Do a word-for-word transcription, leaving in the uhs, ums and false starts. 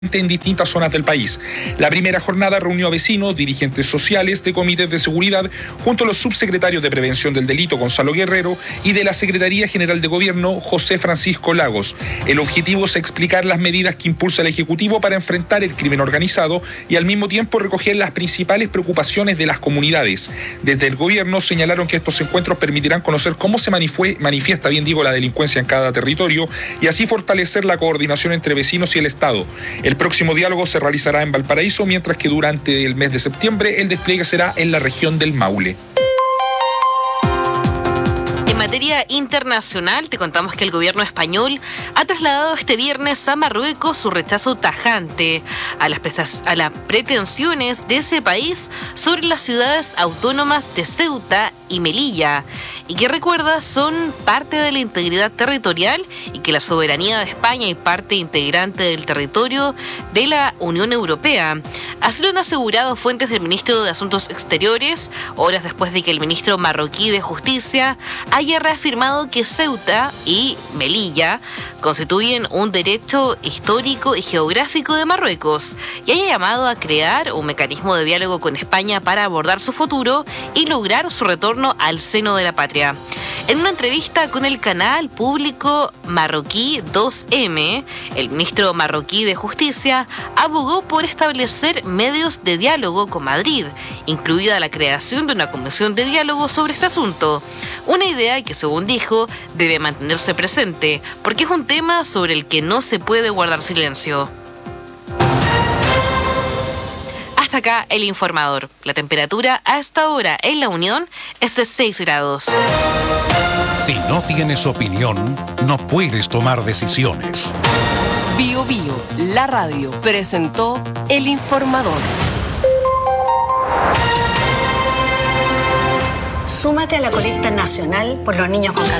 en distintas zonas del país. La primera jornada reunió a vecinos, dirigentes sociales de comités de seguridad, junto a los subsecretarios de Prevención del Delito, Gonzalo Guerrero, y de la Secretaría General de Gobierno, José Francisco Lagos. El objetivo es explicar las medidas que impulsa el Ejecutivo para enfrentar el crimen organizado y al mismo tiempo recoger las principales preocupaciones de las comunidades. Desde el gobierno señalaron que estos encuentros permitirán conocer cómo se manifiesta, bien digo, la delincuencia en cada territorio y así fortalecer la coordinación entre vecinos y el Estado. El próximo diálogo se realizará en Valparaíso, mientras que durante el mes de septiembre el despliegue será en la región del Maule. En materia internacional, te contamos que el gobierno español ha trasladado este viernes a Marruecos su rechazo tajante a las, prestas- a las pretensiones de ese país sobre las ciudades autónomas de Ceuta y Melilla, y que recuerda son parte de la integridad territorial y que la soberanía de España y parte integrante del territorio de la Unión Europea. Así lo han asegurado fuentes del ministro de Asuntos Exteriores, horas después de que el ministro marroquí de Justicia haya reafirmado que Ceuta y Melilla constituyen un derecho histórico y geográfico de Marruecos y haya llamado a crear un mecanismo de diálogo con España para abordar su futuro y lograr su retorno al seno de la patria. En una entrevista con el canal público marroquí dos eme, el ministro marroquí de Justicia abogó por establecer medios de diálogo con Madrid, incluida la creación de una comisión de diálogo sobre este asunto. Una idea que, según dijo, debe mantenerse presente, porque es un tema sobre el que no se puede guardar silencio. Hasta acá el informador. La temperatura a esta hora en La Unión es de seis grados. Si no tienes opinión, no puedes tomar decisiones. Bio Bio, la radio, presentó el informador. Súmate a la colecta nacional por los niños con cáncer.